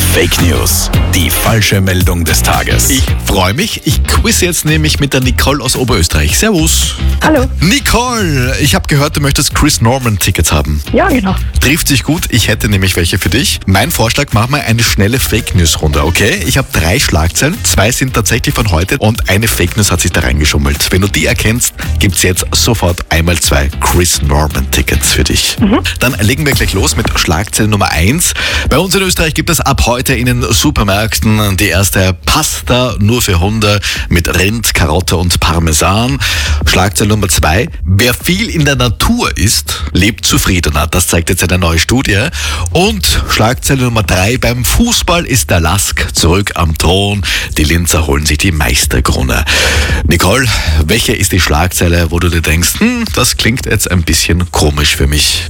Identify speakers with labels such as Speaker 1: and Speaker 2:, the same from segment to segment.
Speaker 1: Fake News. Die falsche Meldung des Tages.
Speaker 2: Ich freue mich. Ich quiz jetzt nämlich mit der Nicole aus Oberösterreich. Servus.
Speaker 3: Hallo.
Speaker 2: Nicole, ich habe gehört, du möchtest Chris Norman Tickets haben.
Speaker 3: Ja, genau.
Speaker 2: Trifft sich gut. Ich hätte nämlich welche für dich. Mein Vorschlag, mach mal eine schnelle Fake News Runde, okay? Ich habe 3 Schlagzeilen. 2 sind tatsächlich von heute und eine Fake News hat sich da reingeschummelt. Wenn du die erkennst, gibt's jetzt sofort einmal 2 Chris Norman Tickets für dich. Dann legen wir gleich los mit Schlagzeile Nummer 1. Bei uns in Österreich gibt es ab heute in den Supermärkten die erste Pasta nur für Hunde mit Rind, Karotte und Parmesan. Schlagzeile Nummer 2. Wer viel in der Natur ist, lebt zufriedener. Das zeigt jetzt eine neue Studie. Und Schlagzeile Nummer 3. Beim Fußball ist der Lask zurück am Thron. Die Linzer holen sich die Meisterkrone. Nicole, welche ist die Schlagzeile, wo du dir denkst, das klingt jetzt ein bisschen komisch für mich?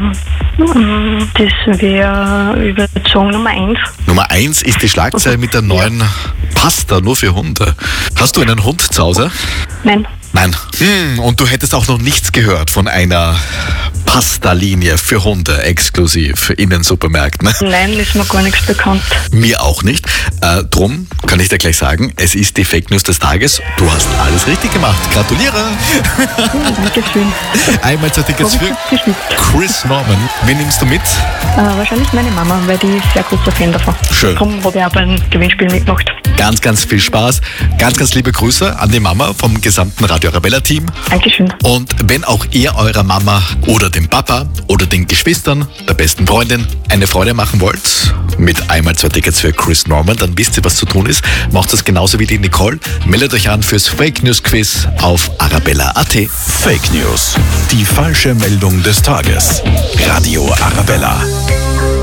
Speaker 3: Das wäre überzogen Nummer 1.
Speaker 2: Nummer 1 ist die Schlagzeile mit der neuen Pasta nur für Hunde. Hast du einen Hund zu Hause?
Speaker 3: Nein.
Speaker 2: Nein. Und du hättest auch noch nichts gehört von einer Pasta-Linie für Hunde exklusiv in den Supermärkten.
Speaker 3: Nein, ist mir gar nichts bekannt.
Speaker 2: Mir auch nicht. Drum kann ich dir gleich sagen, es ist die Fake News des Tages. Du hast alles richtig gemacht. Gratuliere!
Speaker 3: Dankeschön.
Speaker 2: Einmal 2 Tickets für Chris Norman. Wen nimmst du mit?
Speaker 3: Wahrscheinlich meine Mama, weil die ist sehr großer Fan davon.
Speaker 2: Schön.
Speaker 3: Darum habe ich auch beim Gewinnspiel mitgemacht.
Speaker 2: Ganz, ganz viel Spaß. Ganz, ganz liebe Grüße an die Mama vom gesamten Radio Arabella Team.
Speaker 3: Dankeschön.
Speaker 2: Und wenn auch ihr eurer Mama oder dem Papa oder den Geschwistern, der besten Freundin eine Freude machen wollt, mit einmal 2 Tickets für Chris Norman, dann wisst ihr, was zu tun ist. Macht das genauso wie die Nicole. Meldet euch an fürs Fake News Quiz auf arabella.at.
Speaker 1: Fake News. Die falsche Meldung des Tages. Radio Arabella.